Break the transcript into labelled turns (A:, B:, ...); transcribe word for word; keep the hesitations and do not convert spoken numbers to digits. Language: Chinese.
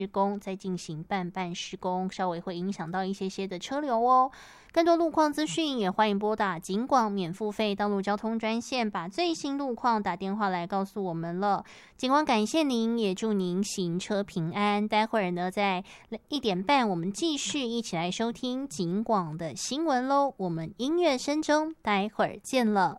A: 施工在进行半半施工，稍微会影响到一些些的车流哦。更多路况资讯也欢迎拨打警广免付费道路交通专线，把最新路况打电话来告诉我们了。警广感谢您，也祝您行车平安。待会儿呢，在一点半我们继续一起来收听警广的新闻喽。我们音乐声中，待会儿见了。